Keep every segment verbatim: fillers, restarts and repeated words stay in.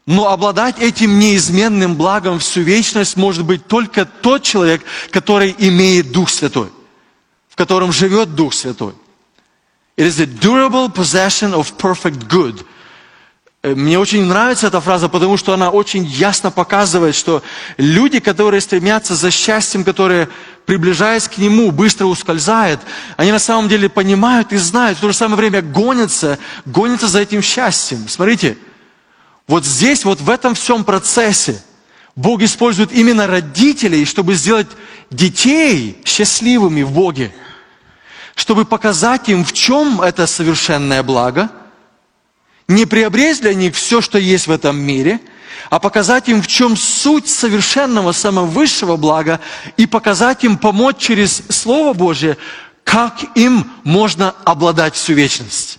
Но обладать этим неизменным благом всю вечность может быть только тот человек, который имеет Дух Святой, в котором живет Дух Святой. It is a durable possession of perfect good. Мне очень нравится эта фраза, потому что она очень ясно показывает, что люди, которые стремятся за счастьем, которые, приближаясь к Нему, быстро ускользают, они на самом деле понимают и знают, в то же самое время гонятся, гонятся за этим счастьем. Смотрите, вот здесь, вот в этом всем процессе Бог использует именно родителей, чтобы сделать детей счастливыми в Боге, чтобы показать им, в чем это совершенное благо, не приобрести для них все, что есть в этом мире, а показать им, в чем суть совершенного, самого высшего блага, и показать им, помочь через Слово Божие, как им можно обладать всю вечность.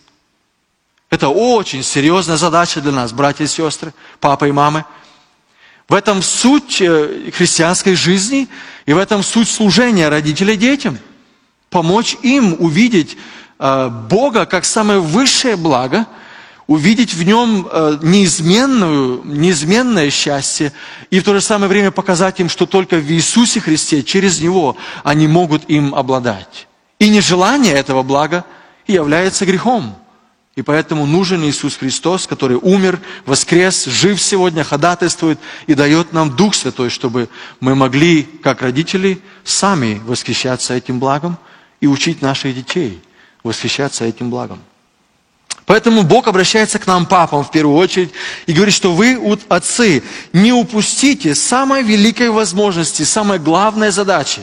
Это очень серьезная задача для нас, братья и сестры, папа и мамы. В этом суть христианской жизни, и в этом суть служения родителей детям. Помочь им увидеть Бога как самое высшее благо, увидеть в Нем неизменную, неизменное счастье, и в то же самое время показать им, что только в Иисусе Христе, через Него, они могут им обладать. И нежелание этого блага является грехом. И поэтому нужен Иисус Христос, который умер, воскрес, жив сегодня, ходатайствует и дает нам Дух Святой, чтобы мы могли, как родители, сами восхищаться этим благом и учить наших детей восхищаться этим благом. Поэтому Бог обращается к нам, папам, в первую очередь, и говорит, что вы, отцы, не упустите самой великой возможности, самой главной задачи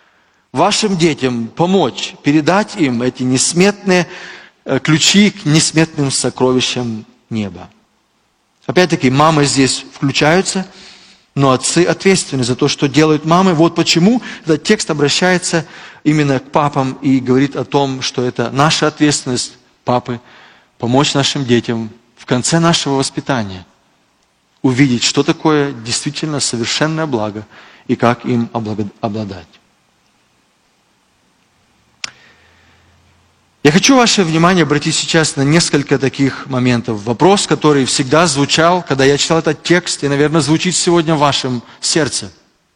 вашим детям помочь, передать им эти несметные ключи к несметным сокровищам неба. Опять-таки, мамы здесь включаются, но отцы ответственны за то, что делают мамы. Вот почему этот текст обращается именно к папам и говорит о том, что это наша ответственность, папы, помочь нашим детям в конце нашего воспитания увидеть, что такое действительно совершенное благо и как им обладать. Я хочу ваше внимание обратить сейчас на несколько таких моментов. Вопрос, который всегда звучал, когда я читал этот текст, и, наверное, звучит сегодня в вашем сердце.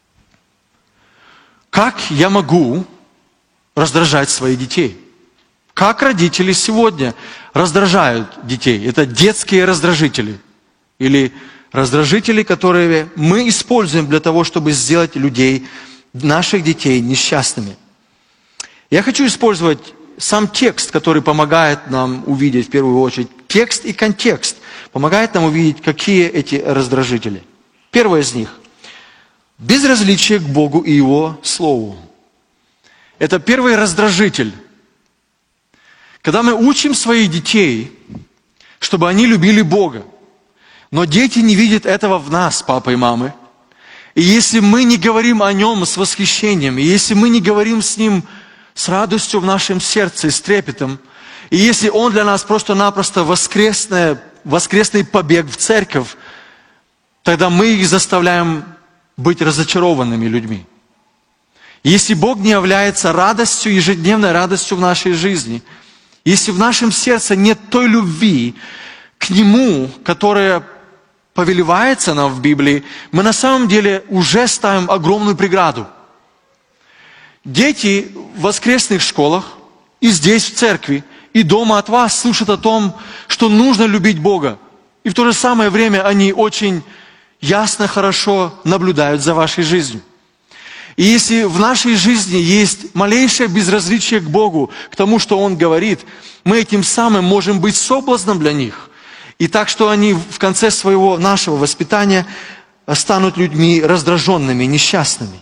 Как я могу раздражать своих детей? Как родители сегодня раздражают детей? Это детские раздражители. Или раздражители, которые мы используем для того, чтобы сделать людей, наших детей, несчастными. Я хочу использовать сам текст, который помогает нам увидеть, в первую очередь, текст и контекст, помогает нам увидеть, какие эти раздражители. Первое из них – безразличие к Богу и Его Слову. Это первый раздражитель. Когда мы учим своих детей, чтобы они любили Бога, но дети не видят этого в нас, папа и мамы, и если мы не говорим о Нем с восхищением, и если мы не говорим с Ним с радостью в нашем сердце, с трепетом, и если Он для нас просто-напросто воскресный, воскресный побег в церковь, тогда мы их заставляем быть разочарованными людьми. Если Бог не является радостью, ежедневной радостью в нашей жизни, если в нашем сердце нет той любви к Нему, которая повелевается нам в Библии, мы на самом деле уже ставим огромную преграду. Дети в воскресных школах и здесь в церкви, и дома от вас слышат о том, что нужно любить Бога. И в то же самое время они очень ясно, хорошо наблюдают за вашей жизнью. И если в нашей жизни есть малейшее безразличие к Богу, к тому, что Он говорит, мы этим самым можем быть соблазном для них. И так, что они в конце своего нашего воспитания станут людьми раздраженными, несчастными.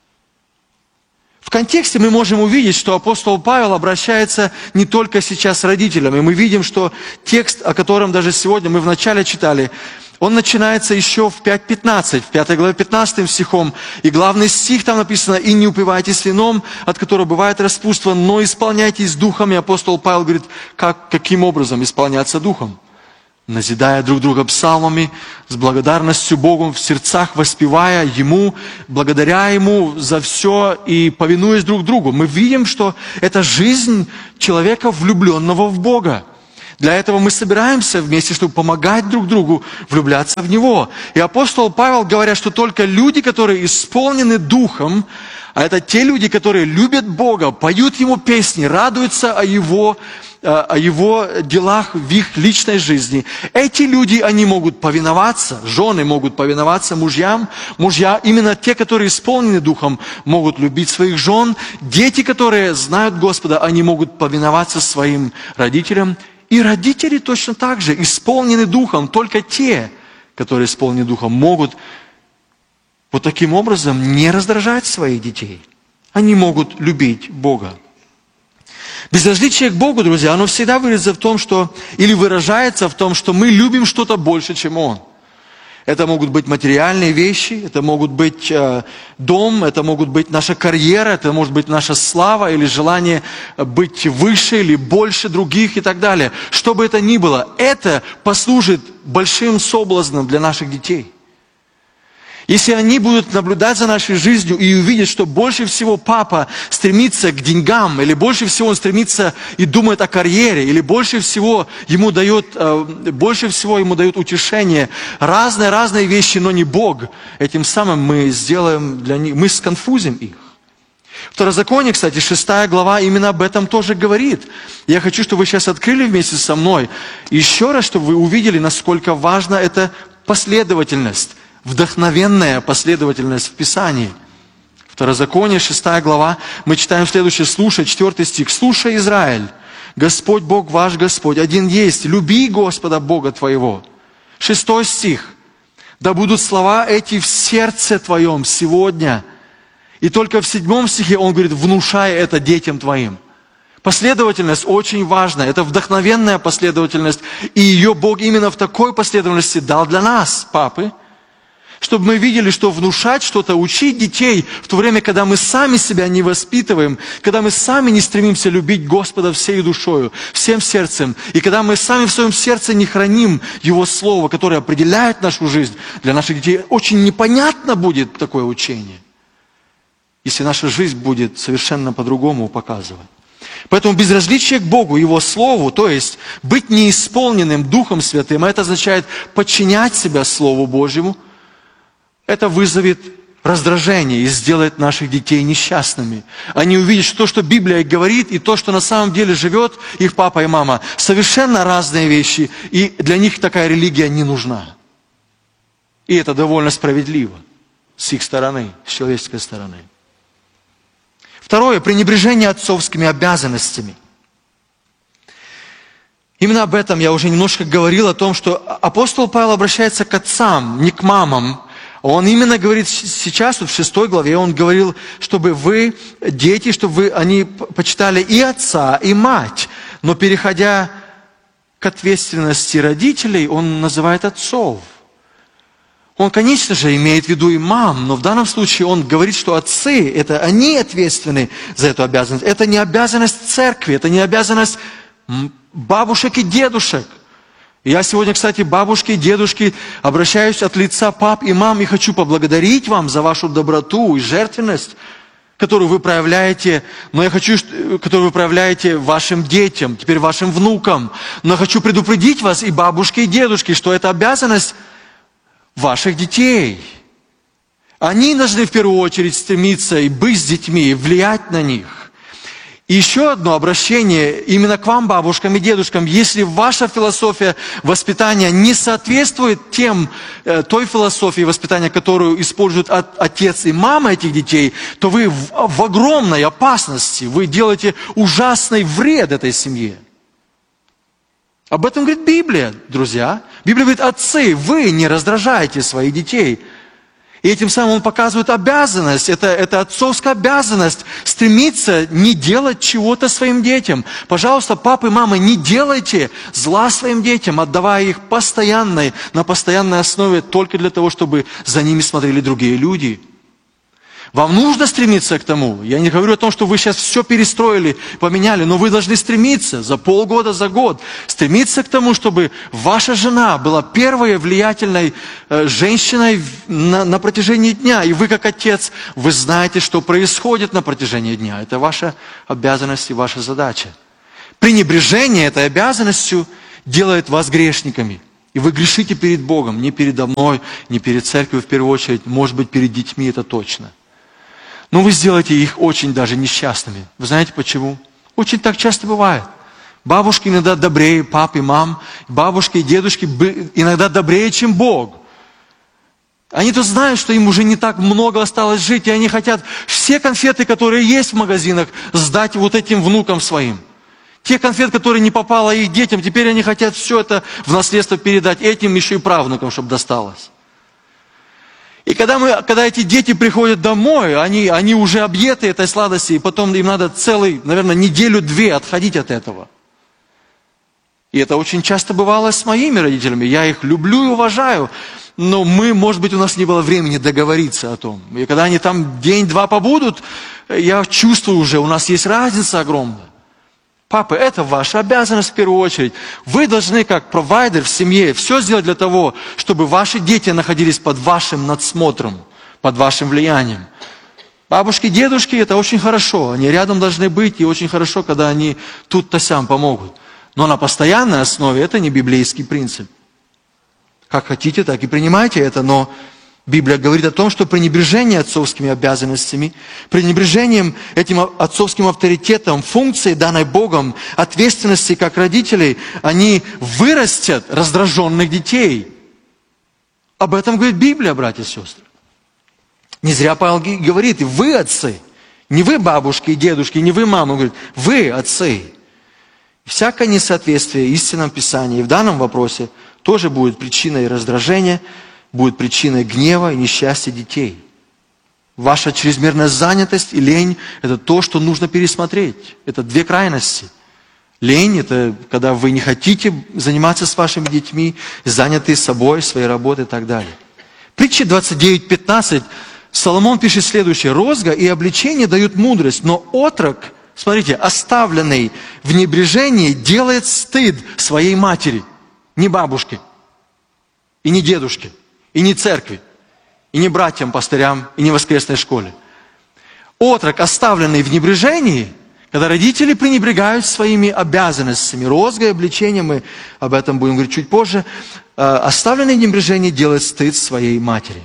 В контексте мы можем увидеть, что апостол Павел обращается не только сейчас с родителями. Мы видим, что текст, о котором даже сегодня мы вначале читали, он начинается еще в пять пятнадцать, в пятой главе пятнадцатым стихом. И главный стих там написано: «И не упивайтесь вином, от которого бывает распутство, но исполняйтесь духом». И апостол Павел говорит, как, каким образом исполняться духом? Назидая друг друга псалмами, с благодарностью Богу в сердцах, воспевая Ему, благодаря Ему за все и повинуясь друг другу. Мы видим, что это жизнь человека, влюбленного в Бога. Для этого мы собираемся вместе, чтобы помогать друг другу влюбляться в Него. И апостол Павел говорит, что только люди, которые исполнены Духом, а это те люди, которые любят Бога, поют Ему песни, радуются о Его, о Его делах в их личной жизни. Эти люди, они могут повиноваться, жены могут повиноваться мужьям, мужья, именно те, которые исполнены Духом, могут любить своих жен. Дети, которые знают Господа, они могут повиноваться своим родителям. И родители точно так же исполнены Духом. Только те, которые исполнены Духом, могут вот таким образом не раздражать своих детей. Они могут любить Бога. Безразличие к Богу, друзья, оно всегда выразится в том, что, или выражается в том, что мы любим что-то больше, чем Он. Это могут быть материальные вещи, это могут быть э, дом, это могут быть наша карьера, это может быть наша слава или желание быть выше или больше других и так далее. Что бы это ни было, это послужит большим соблазном для наших детей. Если они будут наблюдать за нашей жизнью и увидят, что больше всего папа стремится к деньгам, или больше всего он стремится и думает о карьере, или больше всего ему дает, больше всего ему дают утешение, разные-разные вещи, но не Бог, этим самым мы сделаем для них, мы сконфузим их. Второзаконие, кстати, шестая глава именно об этом тоже говорит. Я хочу, чтобы вы сейчас открыли вместе со мной еще раз, чтобы вы увидели, насколько важна эта последовательность. Вдохновенная последовательность в Писании. Второзаконие, шестая глава, мы читаем следующее, слушай, четвертый стих. «Слушай, Израиль, Господь Бог ваш Господь, один есть, люби Господа Бога твоего». Шестой стих. «Да будут слова эти в сердце твоем сегодня». И только в седьмом стихе он говорит, внушай это детям твоим. Последовательность очень важна. Это вдохновенная последовательность. И ее Бог именно в такой последовательности дал для нас, папы. Чтобы мы видели, что внушать что-то, учить детей, в то время, когда мы сами себя не воспитываем, когда мы сами не стремимся любить Господа всей душою, всем сердцем, и когда мы сами в своем сердце не храним Его Слово, которое определяет нашу жизнь, для наших детей очень непонятно будет такое учение, если наша жизнь будет совершенно по-другому показывать. Поэтому безразличие к Богу, Его Слову, то есть быть неисполненным Духом Святым, это означает подчинять себя Слову Божьему, это вызовет раздражение и сделает наших детей несчастными. Они увидят, что то, что Библия говорит, и то, что на самом деле живет их папа и мама, совершенно разные вещи, и для них такая религия не нужна. И это довольно справедливо с их стороны, с человеческой стороны. Второе, пренебрежение отцовскими обязанностями. Именно об этом я уже немножко говорил, о том, что апостол Павел обращается к отцам, не к мамам. Он именно говорит сейчас, вот в шестой главе, он говорил, чтобы вы, дети, чтобы вы, они почитали и отца, и мать. Но переходя к ответственности родителей, он называет отцов. Он, конечно же, имеет в виду и мам, но в данном случае он говорит, что отцы, это они ответственны за эту обязанность. Это не обязанность церкви, это не обязанность бабушек и дедушек. Я сегодня, кстати, бабушки и дедушки, обращаюсь от лица пап и мам и хочу поблагодарить вам за вашу доброту и жертвенность, которую вы проявляете, но я хочу, которую вы проявляете вашим детям, теперь вашим внукам. Но я хочу предупредить вас, и бабушки, и дедушки, что это обязанность ваших детей. Они должны в первую очередь стремиться и быть с детьми, и влиять на них. И еще одно обращение именно к вам, бабушкам и дедушкам. Если ваша философия воспитания не соответствует тем, той философии воспитания, которую используют отец и мама этих детей, то вы в, в огромной опасности, вы делаете ужасный вред этой семье. Об этом говорит Библия, друзья. Библия говорит, отцы, вы не раздражаете своих детей. И этим самым он показывает обязанность, это, это отцовская обязанность, стремиться не делать чего-то своим детям. Пожалуйста, папы и мамы, не делайте зла своим детям, отдавая их постоянной, на постоянной основе только для того, чтобы за ними смотрели другие люди. Вам нужно стремиться к тому. Я не говорю о том, что вы сейчас все перестроили, поменяли, но вы должны стремиться за полгода, за год, стремиться к тому, чтобы ваша жена была первой влиятельной э, женщиной на, на протяжении дня. И вы, как отец, вы знаете, что происходит на протяжении дня. Это ваша обязанность и ваша задача. Пренебрежение этой обязанностью делает вас грешниками. И вы грешите перед Богом, не передо мной, не перед церковью в первую очередь, может быть, перед детьми, это точно. Но вы сделаете их очень даже несчастными. Вы знаете почему? Очень так часто бывает. Бабушки иногда добрее пап и мам, бабушки и дедушки иногда добрее, чем Бог. Они-то знают, что им уже не так много осталось жить, и они хотят все конфеты, которые есть в магазинах, сдать вот этим внукам своим. Те конфеты, которые не попало их детям, теперь они хотят все это в наследство передать этим еще и правнукам, чтобы досталось. И когда, мы, когда эти дети приходят домой, они, они уже объеты этой сладостью, и потом им надо целый, наверное, неделю-две отходить от этого. И это очень часто бывало с моими родителями. Я их люблю и уважаю, но мы, может быть, у нас не было времени договориться о том. И когда они там день-два побудут, я чувствую уже, у нас есть разница огромная. Папы, это ваша обязанность в первую очередь. Вы должны, как провайдер в семье, все сделать для того, чтобы ваши дети находились под вашим надсмотром, под вашим влиянием. Бабушки, дедушки, это очень хорошо. Они рядом должны быть, и очень хорошо, когда они тут-то сям помогут. Но на постоянной основе это не библейский принцип. Как хотите, так и принимайте это, но Библия говорит о том, что пренебрежение отцовскими обязанностями, пренебрежением этим отцовским авторитетом, функцией, данной Богом, ответственности как родителей, они вырастят раздраженных детей. Об этом говорит Библия, братья и сестры. Не зря Павел говорит, вы отцы, не вы бабушки и дедушки, не вы мамы, он говорит, вы отцы. Всякое несоответствие истинам Писания и в данном вопросе тоже будет причиной раздражения, будет причиной гнева и несчастья детей. Ваша чрезмерная занятость и лень – это то, что нужно пересмотреть. Это две крайности. Лень – это когда вы не хотите заниматься с вашими детьми, заняты собой, своей работой и так далее. Притча двадцать девять пятнадцать. Соломон пишет следующее. «Розга и обличение дают мудрость, но отрок, смотрите, оставленный в небрежении, делает стыд своей матери». Не бабушке, и не дедушке, и не церкви, и не братьям, пастырям, и не воскресной школе. Отрок, оставленный в небрежении, когда родители пренебрегают своими обязанностями, розгой, обличением, мы об этом будем говорить чуть позже, оставленный в небрежении делает стыд своей матери.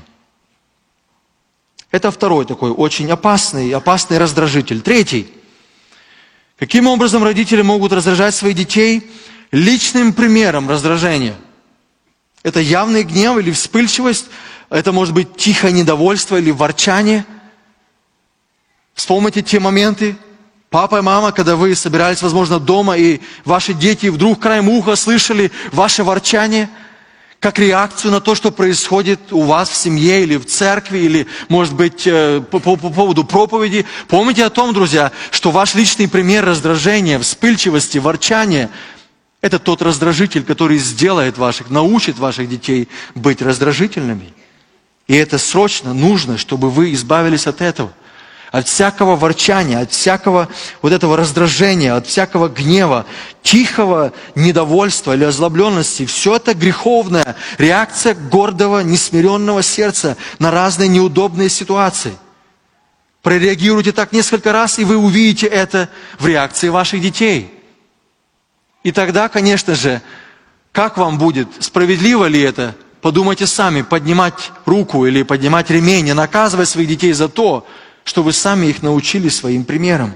Это второй такой очень опасный, опасный раздражитель. Третий. Каким образом родители могут раздражать своих детей? Личным примером раздражения. Это явный гнев или вспыльчивость, это может быть тихое недовольство или ворчание. Вспомните те моменты, папа и мама, когда вы собирались, возможно, дома, и ваши дети вдруг краем уха слышали ваше ворчание, как реакцию на то, что происходит у вас в семье или в церкви, или, может быть, по, по, по поводу проповеди. Помните о том, друзья, что ваш личный пример раздражения, вспыльчивости, ворчания – это тот раздражитель, который сделает ваших, научит ваших детей быть раздражительными. И это срочно нужно, чтобы вы избавились от этого. От всякого ворчания, от всякого вот этого раздражения, от всякого гнева, тихого недовольства или озлобленности. Все это греховная реакция гордого, несмиренного сердца на разные неудобные ситуации. Прореагируйте так несколько раз, и вы увидите это в реакции ваших детей. И тогда, конечно же, как вам будет, справедливо ли это, подумайте сами, поднимать руку или поднимать ремень, и наказывать своих детей за то, что вы сами их научили своим примером.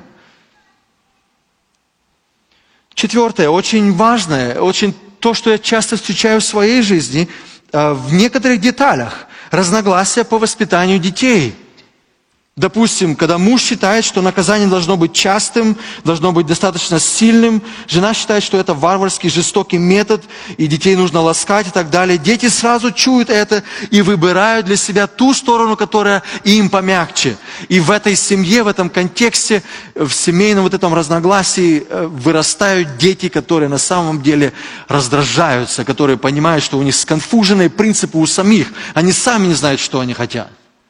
Четвертое, очень важное, очень то, что я часто встречаю в своей жизни, в некоторых деталях, разногласия по воспитанию детей. Допустим, когда муж считает, что наказание должно быть частым, должно быть достаточно сильным, жена считает, что это варварский, жестокий метод, и детей нужно ласкать и так далее. Дети сразу чуют это и выбирают для себя ту сторону, которая им помягче. И в этой семье, в этом контексте, в семейном вот этом разногласии вырастают дети, которые на самом деле раздражаются, которые понимают, что у них сконфуженные принципы у самих. Они сами не знают, что они хотят.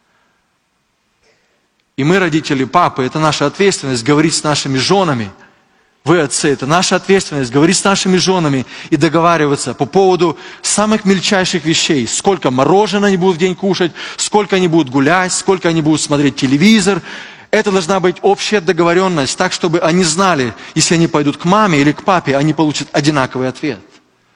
И мы, родители, папы, это наша ответственность говорить с нашими женами. Вы, отцы, это наша ответственность говорить с нашими женами и договариваться по поводу самых мельчайших вещей. Сколько мороженого они будут в день кушать, сколько они будут гулять, сколько они будут смотреть телевизор. Это должна быть общая договоренность, так, чтобы они знали, если они пойдут к маме или к папе, они получат одинаковый ответ.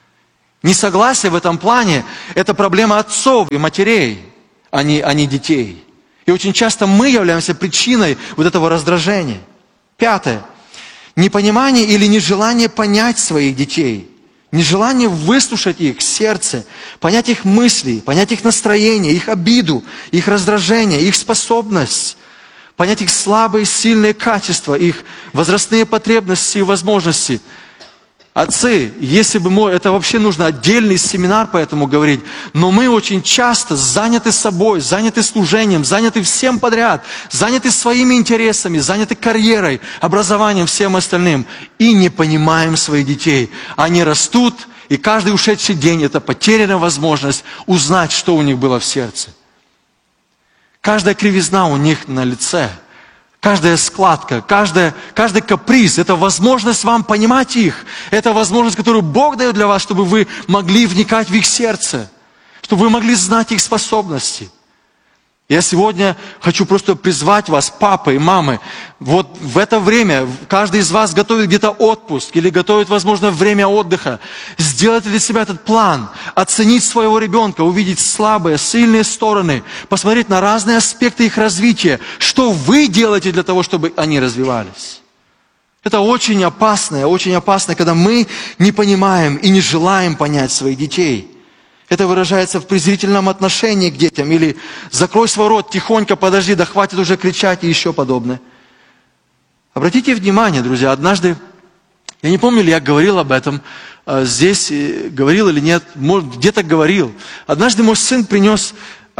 Несогласие в этом плане – это проблема отцов и матерей, а не, а не детей. И очень часто мы являемся причиной вот этого раздражения. Пятое. Непонимание или нежелание понять своих детей. Нежелание выслушать их сердце, понять их мысли, понять их настроение, их обиду, их раздражение, их способность, понять их слабые, сильные качества, их возрастные потребности и возможности. Отцы, если бы мы, это вообще нужно отдельный семинар по этому говорить, но мы очень часто заняты собой, заняты служением, заняты всем подряд, заняты своими интересами, заняты карьерой, образованием, всем остальным, и не понимаем своих детей. Они растут, и каждый ушедший день это потерянная возможность узнать, что у них было в сердце. Каждая кривизна у них на лице. Каждая складка, каждая, каждый каприз – это возможность вам понимать их. Это возможность, которую Бог дает для вас, чтобы вы могли вникать в их сердце, чтобы вы могли знать их способности. Я сегодня хочу просто призвать вас, папы и мамы, вот в это время, каждый из вас готовит где-то отпуск или готовит, возможно, время отдыха. Сделать для себя этот план, оценить своего ребенка, увидеть слабые, сильные стороны, посмотреть на разные аспекты их развития, что вы делаете для того, чтобы они развивались. Это очень опасно, очень опасно, когда мы не понимаем и не желаем понять своих детей. Это выражается в презрительном отношении к детям. Или закрой свой рот, тихонько, подожди, да хватит уже кричать и еще подобное. Обратите внимание, друзья, однажды, я не помню, ли я говорил об этом, здесь говорил или нет, где-то говорил. Однажды мой сын принес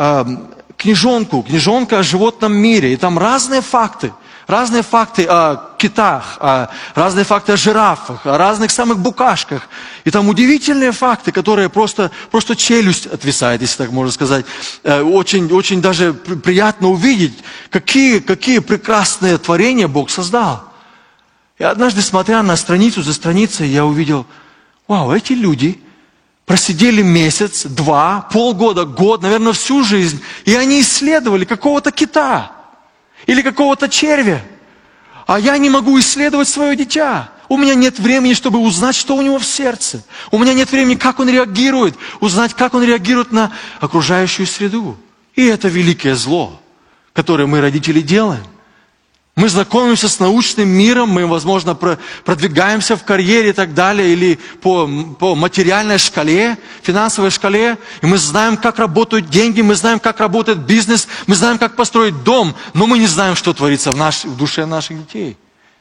книжонку, книжонка о животном мире, и там разные факты. Разные факты о китах, о, разные факты о жирафах, о разных самых букашках. И там удивительные факты, которые просто, просто челюсть отвисает, если так можно сказать. Очень, очень даже приятно увидеть, какие, какие прекрасные творения Бог создал. И однажды, смотря на страницу за страницей, я увидел, вау, эти люди просидели месяц, два, полгода, год, наверное, всю жизнь, и они исследовали какого-то кита. Или какого-то червя. А я не могу исследовать свое дитя. У меня нет времени, чтобы узнать, что у него в сердце. У меня нет времени, как он реагирует. Узнать, как он реагирует на окружающую среду. И это великое зло, которое мы, родители, делаем. Мы знакомимся с научным миром, мы, возможно, продвигаемся в карьере и так далее, или по, по материальной шкале, финансовой шкале, и мы знаем, как работают деньги, мы знаем, как работает бизнес, мы знаем, как построить дом, но мы не знаем, что творится в, наш, в душе наших детей.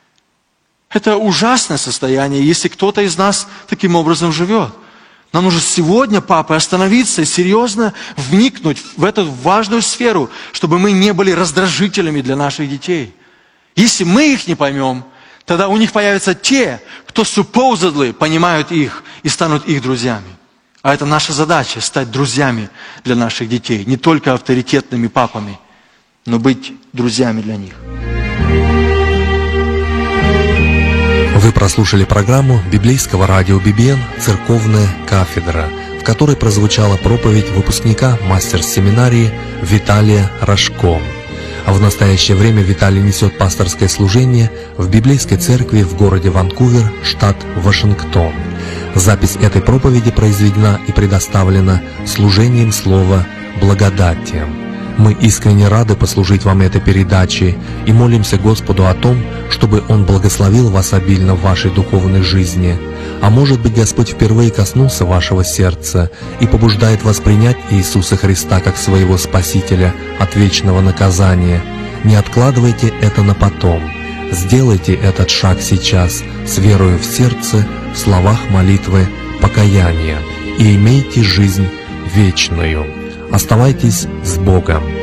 Это ужасное состояние, если кто-то из нас таким образом живет. Нам нужно сегодня, папы, остановиться и серьезно вникнуть в эту важную сферу, чтобы мы не были раздражителями для наших детей. Если мы их не поймем, тогда у них появятся те, кто supposedly понимают их и станут их друзьями. А это наша задача – стать друзьями для наших детей. Не только авторитетными папами, но быть друзьями для них. Вы прослушали программу библейского радио би би эн «Церковная кафедра», в которой прозвучала проповедь выпускника мастер-семинарии Виталия Рожко. А в настоящее время Виталий несет пасторское служение в библейской церкви в городе Ванкувер, штат Вашингтон. Запись этой проповеди произведена и предоставлена служением слова «Благодати». Мы искренне рады послужить вам этой передачей и молимся Господу о том, чтобы Он благословил вас обильно в вашей духовной жизни. А может быть, Господь впервые коснулся вашего сердца и побуждает вас принять Иисуса Христа как своего Спасителя от вечного наказания. Не откладывайте это на потом. Сделайте этот шаг сейчас с верою в сердце, в словах молитвы, покаяния, и имейте жизнь вечную. Оставайтесь с Богом.